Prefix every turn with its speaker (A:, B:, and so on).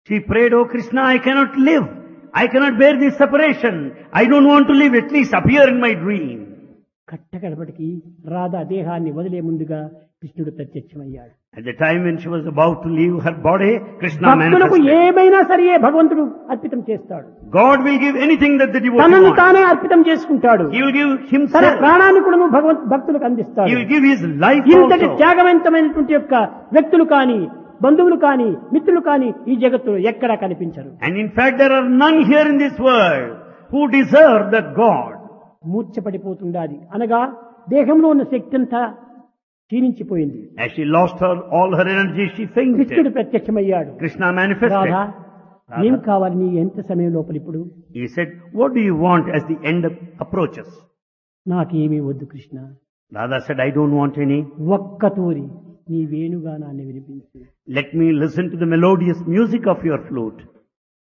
A: She prayed, "Oh Krishna, I cannot live. I cannot bear this separation. I don't want to live. At least appear in my dream."
B: కట్టకడపటికి Radha దేహాన్ని వదిలే ముందుగా కృష్ణుడు ప్రత్యక్షమయ్యాడు.
A: At the time when she was about to leave her body, Krishna
B: భక్తులకు
A: manifested.
B: ఏమైనా సరే భగవంతుడు అర్పితం చేస్తాడు.
A: God will give anything that the devotee
B: తనను
A: wants.
B: తానే అర్పితం చేసుకుంటాడు.
A: He will give
B: తన
A: himself.
B: ప్రాణాన్ని కూడా భక్తులకు అందిస్తాడు.
A: He will give his life
B: ఇంతటి
A: also.
B: త్యాగవంతమైనటువంటి యొక్క వ్యక్తులు కానీ బంధువులు కానీ మిత్రులు కానీ ఈ జగత్తులో ఎక్కడా కనిపించరు.
A: And in fact, there are none here in this world who deserve that God.
B: మూర్ఛపడిపోతుండాలి అనగా దేహంలో ఉన్న శక్తి అంతా క్షీణించిపోయింది.
A: As she lost all her energy, she
B: కృష్ణుడు
A: fainted.
B: ప్రత్యక్షమయ్యాడు.
A: Krishna manifested.
B: రాధా ఏం కావాలి నీ ఎంత సమయం లోపల ఇప్పుడు?
A: He said, "What do you want as the end approaches?"
B: నాకేమీ వద్దు Krishna,
A: Radha said, "I don't want any.
B: ఒక్క తూరి నీ వేణుగానాన్ని వినిపించు.
A: Let me listen to the melodious music of your flute."